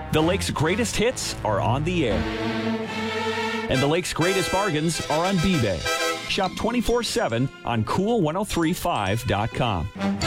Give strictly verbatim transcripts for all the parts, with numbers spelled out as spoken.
The Lake's greatest hits are on the air. And the Lake's greatest bargains are on B-Bay. Shop twenty-four seven on cool ten thirty-five dot com.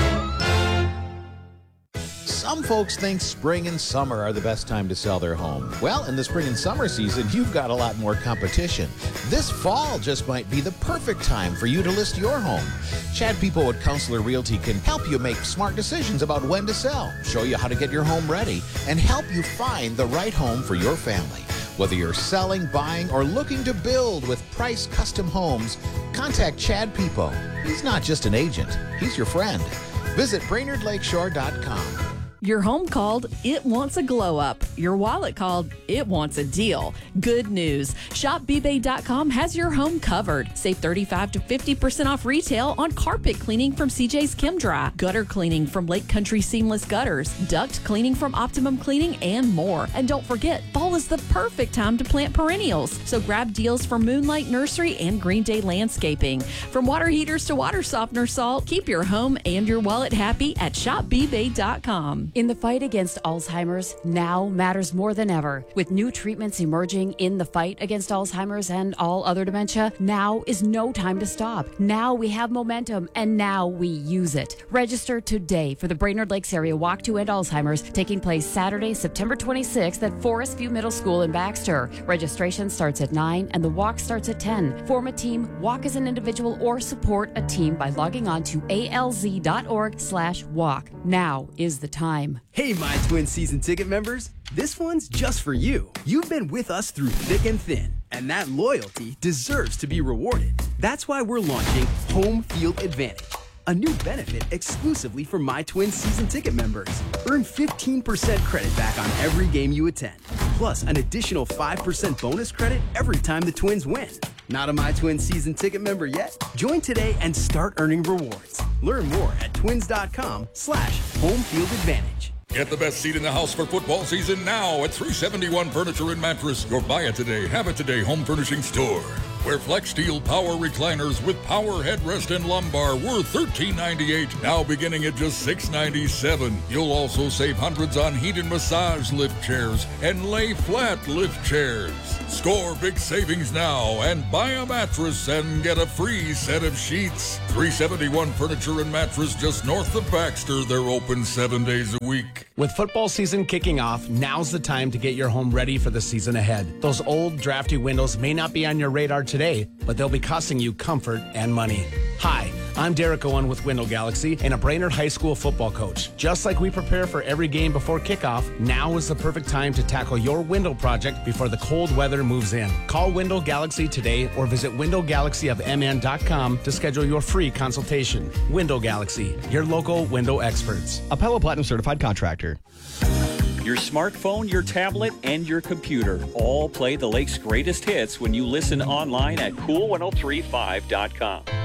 Some folks think spring and summer are the best time to sell their home. Well, in the spring and summer season, you've got a lot more competition. This fall just might be the perfect time for you to list your home. Chad People at Counselor Realty can help you make smart decisions about when to sell, show you how to get your home ready, and help you find the right home for your family. Whether you're selling, buying, or looking to build with Price Custom Homes, contact Chad People. He's not just an agent, he's your friend. Visit Brainerd Lakeshore dot com. Your home called, it wants a glow up. Your wallet called, it wants a deal. Good news. Shop B Bay dot com has your home covered. Save thirty-five to fifty percent off retail on carpet cleaning from C J's Kim Dry, gutter cleaning from Lake Country Seamless Gutters, duct cleaning from Optimum Cleaning, and more. And don't forget, fall is the perfect time to plant perennials. So grab deals from Moonlight Nursery and Green Day Landscaping. From water heaters to water softener salt, keep your home and your wallet happy at shop B Bay dot com. In the fight against Alzheimer's, now matters more than ever. With new treatments emerging in the fight against Alzheimer's and all other dementia, now is no time to stop. Now we have momentum, and now we use it. Register today for the Brainerd Lakes Area Walk to End Alzheimer's, taking place Saturday, September twenty-sixth at Forest View Middle School in Baxter. Registration starts at nine and the walk starts at ten. Form a team, walk as an individual, or support a team by logging on to A L Z dot org slash walk. Now is the time. Hey, My Twin season ticket members. This one's just for you. You've been with us through thick and thin, and that loyalty deserves to be rewarded. That's why we're launching Home Field Advantage, a new benefit exclusively for My Twin season ticket members. Earn fifteen percent credit back on every game you attend, plus an additional five percent bonus credit every time the Twins win. Not a My Twin season ticket member yet? Join today and start earning rewards. Learn more at twins.com slash home field advantage. Get the best seat in the house for football season now at three seventy-one Furniture and Mattress, your buy it today, have it today home furnishing store. Where Flex Steel power recliners with power headrest and lumbar were thirteen ninety-eight, now beginning at just six ninety-seven. You'll also save hundreds on heated massage lift chairs and lay flat lift chairs. Score big savings now and buy a mattress and get a free set of sheets. three seventy-one Furniture and Mattress just north of Baxter. They're open seven days a week. With football season kicking off, now's the time to get your home ready for the season ahead. Those old, drafty windows may not be on your radar today, but they'll be costing you comfort and money. Hi, I'm Derek Owen with Window Galaxy and a Brainerd High School football coach. Just like we prepare for every game before kickoff, now is the perfect time to tackle your window project before the cold weather moves in. Call Window Galaxy today or visit window galaxy of m n dot com to schedule your free consultation. Window Galaxy, your local window experts. A Pella Platinum certified contractor. Your smartphone, your tablet, and your computer all play the Lake's greatest hits when you listen online at cool ten thirty-five dot com.